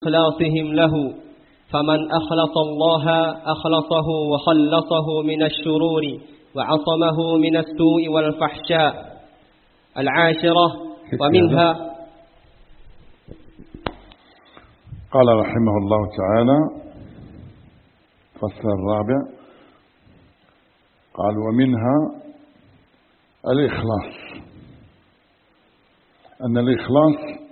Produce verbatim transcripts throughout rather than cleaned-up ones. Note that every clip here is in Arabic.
إخلاصهم له، فمن أخلص الله أخلصه وخلصه من الشرور وعصمه من السوء والفحشاء. العاشرة ومنها قال رحمه الله تعالى فصل الرابع، قال ومنها الإخلاص، أن الإخلاص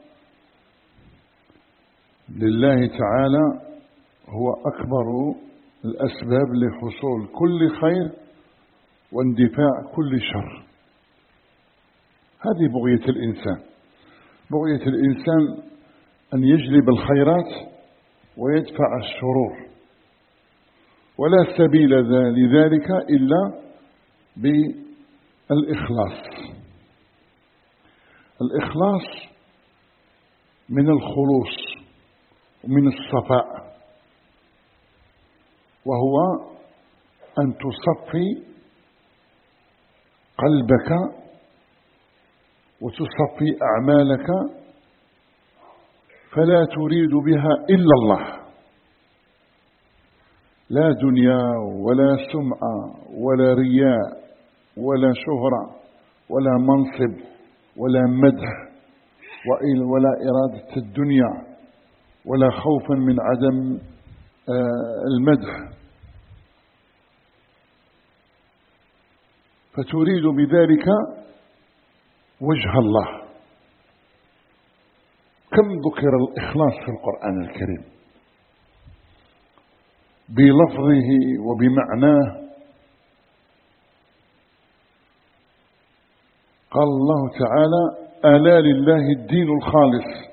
لله تعالى هو أكبر الأسباب لحصول كل خير واندفاع كل شر. هذه بغية الإنسان، بغية الإنسان أن يجلب الخيرات ويدفع الشرور، ولا سبيل لذلك إلا بالإخلاص. الإخلاص من الخلوص ومن الصفاء، وهو أن تصفي قلبك وتصفي أعمالك فلا تريد بها إلا الله، لا دنيا ولا سمعة ولا رياء ولا شهرة ولا منصب ولا مدح ولا إرادة الدنيا ولا خوفا من عدم المدح، فتريد بذلك وجه الله. كم ذكر الإخلاص في القرآن الكريم بلفظه وبمعناه. قال الله تعالى ألا لله الدين الخالص،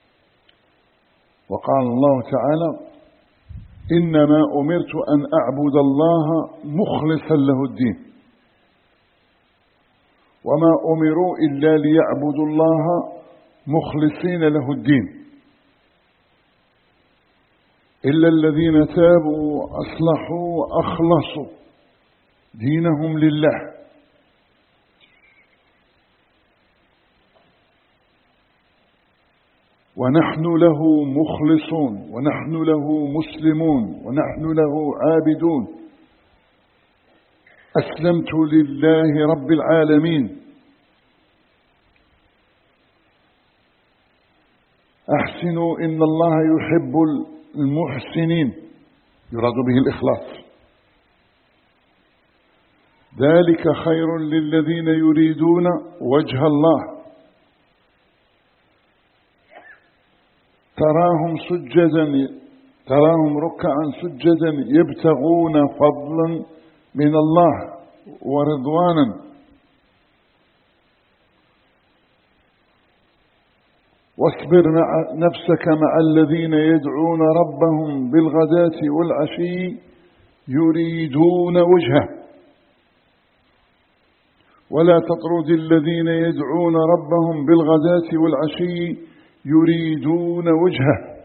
وقال الله تعالى إنما أمرت أن أعبد الله مخلصا له الدين، وما أمروا إلا ليعبدوا الله مخلصين له الدين إلا الذين تابوا وأصلحوا وأخلصوا دينهم لله. ونحن له مخلصون ونحن له مسلمون ونحن له عابدون، أسلمت لله رب العالمين. أحسنوا إن الله يحب المحسنين، يراد به الإخلاص. ذلك خير للذين يريدون وجه الله، تراهم سجدا تراهم ركعا سجدا يبتغون فضلا من الله ورضوانا. واصبر مع نفسك مع الذين يدعون ربهم بالغداة والعشي يريدون وجهه، ولا تطرد الذين يدعون ربهم بالغداة والعشي يريدون وجهه.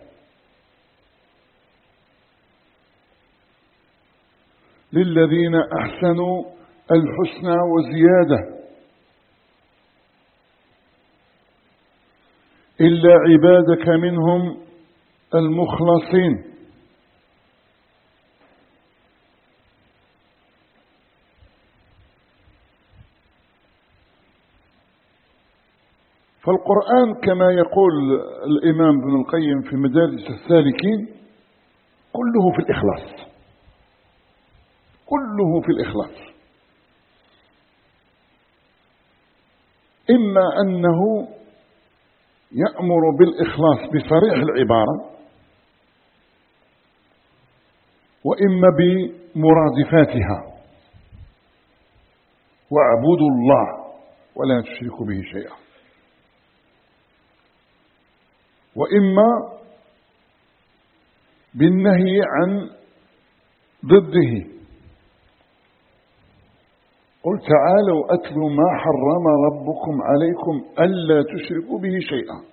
للذين أحسنوا الحسنى وزيادة إلا عبادك منهم المخلصين. فالقرآن كما يقول الإمام ابن القيم في مدارج السالكين كله في الإخلاص، كله في الإخلاص. إما أنه يأمر بالإخلاص بصريح العبارة، وإما بمرادفاتها، واعبدوا الله ولا تشركوا به شيئا، وإما بالنهي عن ضده. قل تعالوا أتل ما حرم ربكم عليكم ألا تشركوا به شيئا.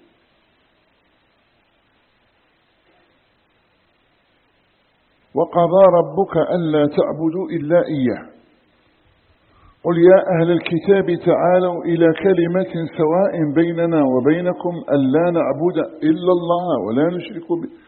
وقضى ربك ألا تعبدوا إلا إياه قل يا أهل الكتاب تعالوا إلى كلمة سواء بيننا وبينكم ألا نعبد إلا الله ولا نشرك به